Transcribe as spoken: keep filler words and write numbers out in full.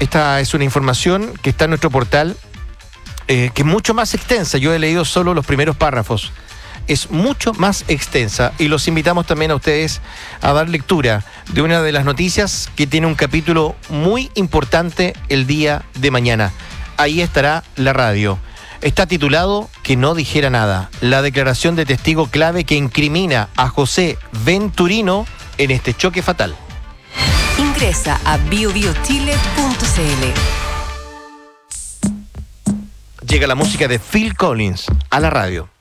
esta es una información que está en nuestro portal, eh, que es mucho más extensa. Yo he leído solo los primeros párrafos. Es mucho más extensa y los invitamos también a ustedes a dar lectura de una de las noticias que tiene un capítulo muy importante el día de mañana. Ahí estará la radio. Está titulado Que no dijera nada. La declaración de testigo clave que incrimina a José Venturino en este choque fatal. Ingresa a bio bio chile punto c l. Llega la música de Phil Collins a la radio.